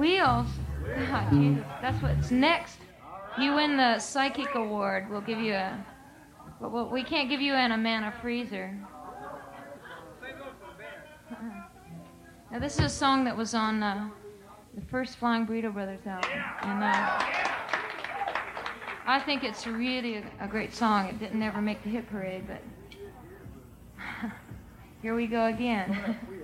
Wheels. God, Jesus, that's what's next. You win the psychic award. We'll give you a. Well, we can't give you an Amana freezer. Now this is a song that was on the first Flying Burrito Brothers album, and I think it's really a great song. It didn't ever make the hit parade, but here we go again.